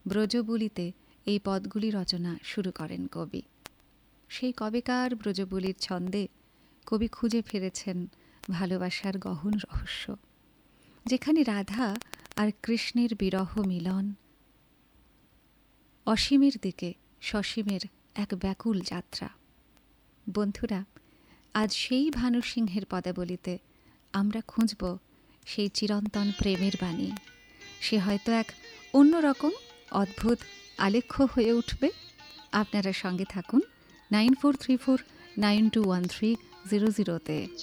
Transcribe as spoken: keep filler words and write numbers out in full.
ব্রজবুলিতে এই পদগুলি রচনা শুরু করেন কবি। সেই কবেকার ব্রজবুলির ছন্দে কবি খুঁজে ফিরেছেন ভালোবাসার গহন রহস্য, যেখানে রাধা আর কৃষ্ণের বিরহ মিলন, অসীমের দিকে সসীমের এক ব্যাকুল যাত্রা। বন্ধুরা, আজ সেই ভানু সিংহের পদাবলিতে আমরা খুঁজব সেই চিরন্তন প্রেমের বাণী। সে হয়তো এক অন্যরকম অদ্ভুত আলেখ্য হয়ে উঠবে। আপনারা সঙ্গে থাকুন nine four three four nine two one three zero জিরোতে।